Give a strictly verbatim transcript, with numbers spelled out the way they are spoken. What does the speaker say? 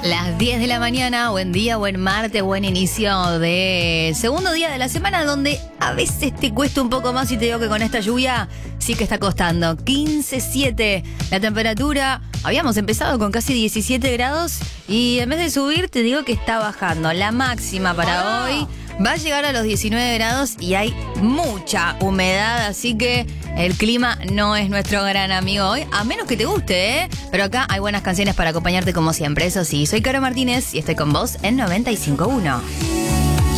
Las diez de la mañana, buen día, buen martes, buen inicio de segundo día de la semana, donde a veces te cuesta un poco más y te digo que con esta lluvia sí que está costando. quince siete la temperatura, habíamos empezado con casi diecisiete grados y en vez de subir te digo que está bajando. La máxima para hoy va a llegar a los diecinueve grados y hay mucha humedad, así que el clima no es nuestro gran amigo hoy, a menos que te guste, ¿eh? Pero acá hay buenas canciones para acompañarte como siempre. Eso sí, soy Caro Martínez y estoy con vos en noventa y cinco punto uno.